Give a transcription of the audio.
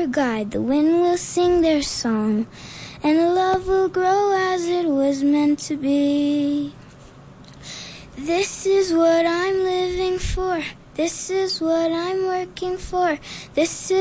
our guide. The wind will sing their song, and love will grow as it was meant to be. This is what I'm living for. This is what I'm working for. This is